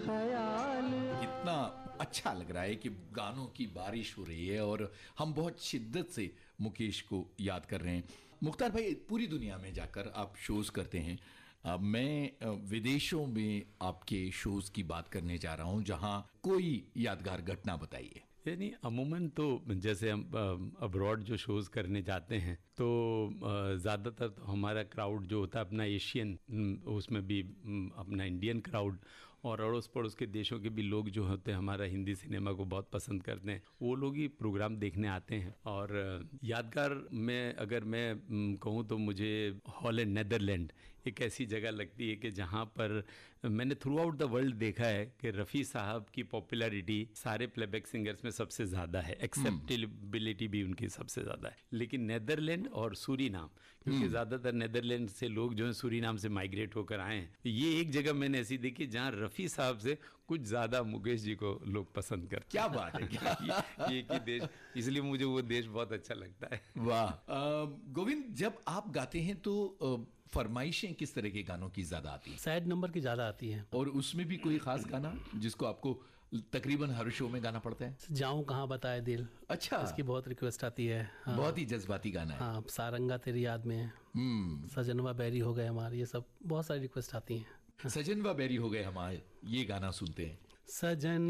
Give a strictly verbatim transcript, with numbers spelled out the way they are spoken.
ख्याल। कितना अच्छा लग रहा है कि गानों की बारिश हो रही है और हम बहुत शिद्दत से मुकेश को याद कर रहे हैं। मुख्तार भाई, पूरी दुनिया में जाकर आप शोज़ करते हैं। अब मैं विदेशों में आपके शोज़ की बात करने जा रहा हूं, जहां कोई यादगार घटना बताइए। यानी अमूमन तो जैसे हम अब्रॉड जो शोज़ करने जाते हैं तो ज़्यादातर तो हमारा क्राउड जो होता है अपना एशियन, उसमें भी अपना इंडियन क्राउड और अड़ोस पड़ोस के देशों के भी लोग जो होते हैं हमारा हिंदी सिनेमा को बहुत पसंद करते हैं, वो लोग ही प्रोग्राम देखने आते हैं। और यादगार में अगर मैं कहूँ तो मुझे हॉलैंड, नेदरलैंड एक ऐसी जगह लगती है कि जहाँ पर मैंने थ्रू आउट द वर्ल्ड देखा है कि रफ़ी साहब की पॉपुलैरिटी सारे प्लेबैक सिंगर्स में सबसे ज़्यादा है, एक्सेप्टेबिलिटी भी उनकी सबसे ज़्यादा है। लेकिन नेदरलैंड और सूरीनाम, क्योंकि ज़्यादातर नेदरलैंड से लोग जो है सूरीनाम से माइग्रेट होकर आए हैं, ये एक जगह मैंने ऐसी देखी जहाँ रफ़ी साहब से कुछ ज़्यादा मुकेश जी को लोग पसंद करते। क्या बात है, क्या ये, ये कि देश, इसलिए मुझे वो देश बहुत अच्छा लगता है। वाह। गोविंद, जब आप गाते हैं तो फरमाइशें किस तरह के गानों की ज्यादा आती हैं? सैड नंबर की ज्यादा आती हैं। और उसमें भी कोई खास गाना जिसको आपको तकरीबन हर शो में गाना पड़ता है? जाऊं कहाँ बताए दिल। अच्छा, इसकी बहुत रिक्वेस्ट आती है। हाँ, बहुत ही जज्बाती गाना है। हाँ, सारंगा तेरी याद में, सजनवा बैरी हो गए हमारे, ये सब बहुत सारी रिक्वेस्ट आती हैं। सजनवा बैरी हो गए हमारे, ये गाना सुनते हैं। सजन